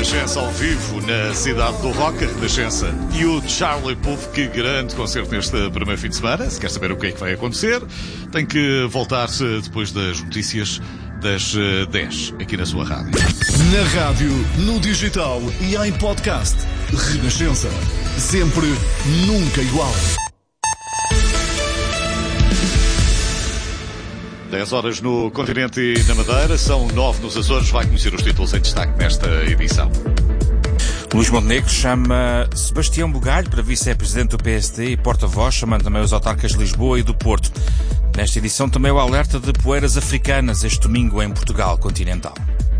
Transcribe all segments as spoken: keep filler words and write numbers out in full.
Renascença ao vivo na cidade do rock, a Renascença e o Charlie Puth. Que grande concerto neste primeiro fim de semana. Se quer saber o que é que vai acontecer, tem que voltar-se depois das notícias das dez, aqui na sua rádio. Na rádio, no digital e em podcast. Renascença. Sempre, nunca igual. dez horas no continente e na Madeira, são nove nos Açores. Vai conhecer os títulos em destaque nesta edição. Luís Montenegro chama Sebastião Bugalho para vice-presidente do P S D e porta-voz, chamando também os autarcas de Lisboa e do Porto. Nesta edição também o alerta de poeiras africanas este domingo em Portugal continental.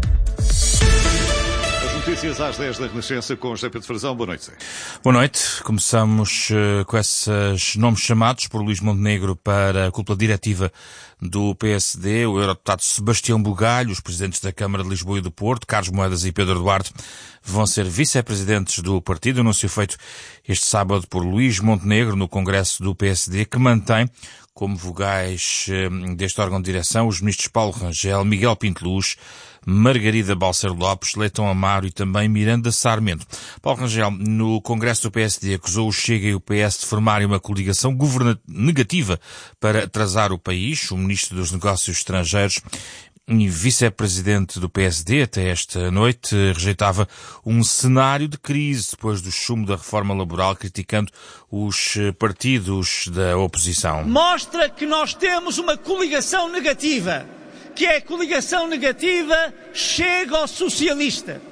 Notícias às dez da Renascença com José Pedro Frazão. Boa noite, Zé. Boa noite. Começamos uh, com esses nomes chamados por Luís Montenegro para a cúpula diretiva do P S D. O eurodeputado Sebastião Bugalho, os presidentes da Câmara de Lisboa e do Porto, Carlos Moedas e Pedro Duarte, vão ser vice-presidentes do partido. Anúncio feito este sábado por Luís Montenegro no Congresso do P S D, que mantém como vogais uh, deste órgão de direção os ministros Paulo Rangel, Miguel Pinto Luz, Margarida Balcer Lopes, Leitão Amaro e também Miranda Sarmento. Paulo Rangel, no Congresso do P S D, acusou o Chega e o P S de formarem uma coligação governa- negativa para atrasar o país. O ministro dos Negócios Estrangeiros e vice-presidente do P S D, até esta noite, rejeitava um cenário de crise depois do chumbo da reforma laboral, criticando os partidos da oposição. Mostra que nós temos uma coligação negativa, que é a coligação negativa Chega ao socialista.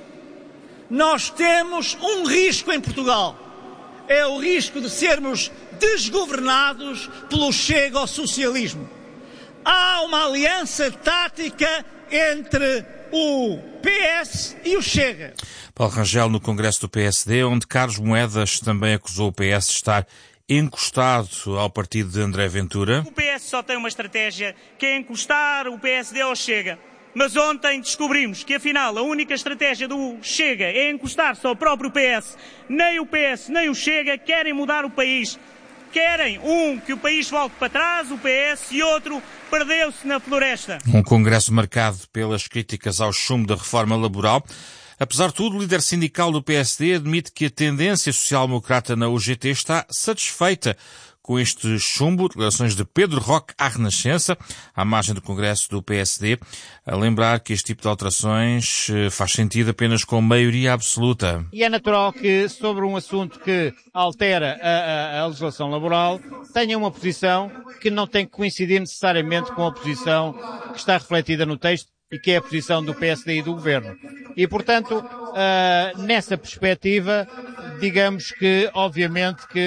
Nós temos um risco em Portugal. É o risco de sermos desgovernados pelo Chega ao socialismo. Há uma aliança tática entre o P S e o Chega. Paulo Rangel no Congresso do P S D, onde Carlos Moedas também acusou o P S de estar encostado ao partido de André Ventura. O P S só tem uma estratégia, que é encostar o P S D ao Chega. Mas ontem descobrimos que, afinal, a única estratégia do Chega é encostar-se ao próprio P S. Nem o P S, nem o Chega querem mudar o país. Querem, um, que o país volte para trás, o P S, e outro, perdeu-se na floresta. Um congresso marcado pelas críticas ao chumbo da reforma laboral. Apesar de tudo, o líder sindical do P S D admite que a tendência social-democrata na U G T está satisfeita com este chumbo. Declarações de Pedro Roque à Renascença, à margem do Congresso do P S D, a lembrar que este tipo de alterações faz sentido apenas com maioria absoluta. E é natural que, sobre um assunto que altera a, a, a legislação laboral, tenha uma posição que não tem que coincidir necessariamente com a posição que está refletida no texto e que é a posição do P S D e do Governo. E, portanto, uh, nessa perspectiva, digamos que, obviamente, que,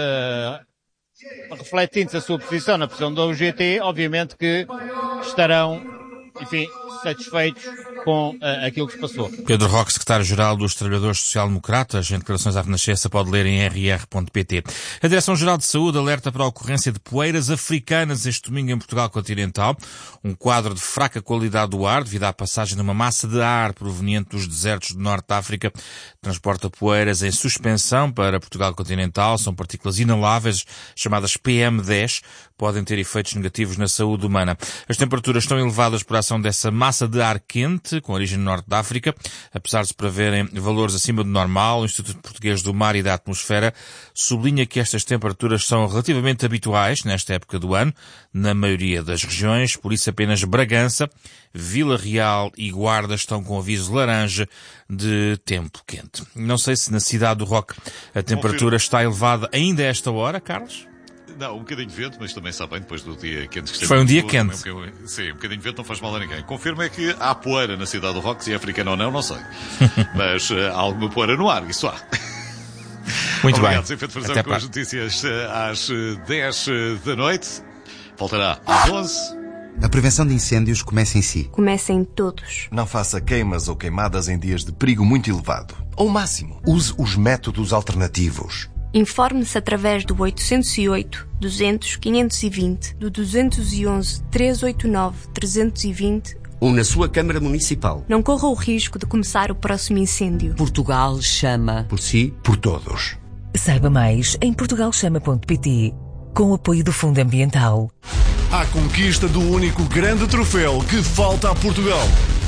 uh, refletindo-se a sua posição na posição da U G T, obviamente que estarão, enfim, satisfeitos com uh, aquilo que se passou. Pedro Roque, secretário-geral dos Trabalhadores Social-Democratas, em declarações à Renascença, pode ler em r r ponto p t. A Direção-Geral de Saúde alerta para a ocorrência de poeiras africanas este domingo em Portugal continental. Um quadro de fraca qualidade do ar, devido à passagem de uma massa de ar proveniente dos desertos do Norte de África, transporta poeiras em suspensão para Portugal continental. São partículas inaláveis, chamadas P M dez, podem ter efeitos negativos na saúde humana. As temperaturas estão elevadas por ação dessa massa de ar quente, com origem no Norte da África. Apesar de se preverem valores acima do normal, o Instituto Português do Mar e da Atmosfera sublinha que estas temperaturas são relativamente habituais nesta época do ano, na maioria das regiões. Por isso apenas Bragança, Vila Real e Guarda estão com aviso laranja de tempo quente. Não sei se na cidade do Roque a temperatura está elevada ainda a esta hora, Carlos? Não, um bocadinho de vento, mas também sabe bem, depois do dia quente que esteve. Foi um dia tudo, quente. Um bocadinho, sim, um bocadinho de vento não faz mal a ninguém. Confirma é que há poeira na cidade do Roque, se é africana ou não, não sei. Mas uh, há alguma poeira no ar, isso há. Muito Obrigado, bem. Obrigado, Zé Pedro Frazão, com as notícias uh, às dez da noite. Voltará às onze. A prevenção de incêndios começa em si. Comecem todos. Não faça queimas ou queimadas em dias de perigo muito elevado. Ao máximo, use os métodos alternativos. Informe-se através do oitocentos e oito, duzentos, quinhentos e vinte, do duzentos e onze, trezentos e oitenta e nove, trezentos e vinte ou na sua Câmara Municipal. Não corra o risco de começar o próximo incêndio. Portugal chama. Por si, por todos. Saiba mais em portugal chama ponto p t, com o apoio do Fundo Ambiental. À conquista do único grande troféu que falta a Portugal.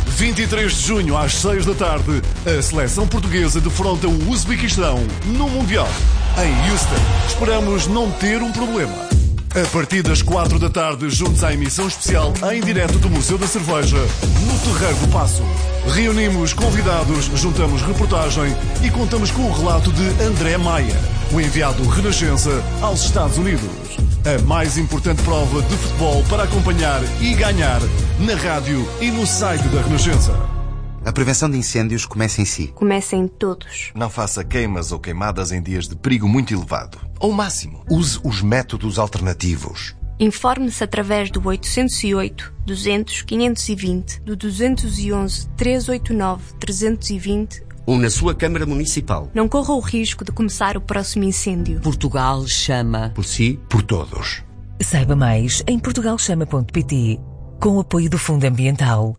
vinte e três de junho, às seis da tarde, a seleção portuguesa defronta o Uzbequistão no Mundial. Em Houston, esperamos não ter um problema. A partir das quatro da tarde, juntos à emissão especial em direto do Museu da Cerveja, no Terreiro do Paço. Reunimos convidados, juntamos reportagem e contamos com o relato de André Maia, o enviado Renascença aos Estados Unidos. A mais importante prova de futebol para acompanhar e ganhar na rádio e no site da Renascença. A prevenção de incêndios começa em si. Começa em todos. Não faça queimas ou queimadas em dias de perigo muito elevado. Ao máximo, use os métodos alternativos. Informe-se através do oitocentos e oito, duzentos, quinhentos e vinte, do duzentos e onze, trezentos e oitenta e nove, trezentos e vinte ou na sua Câmara Municipal. Não corra o risco de começar o próximo incêndio. Portugal chama. Por si, por todos. Saiba mais em portugal chama ponto pt, com o apoio do Fundo Ambiental.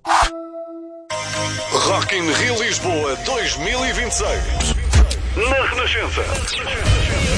Rock in Rio Lisboa dois mil e vinte e seis. Na Renascença.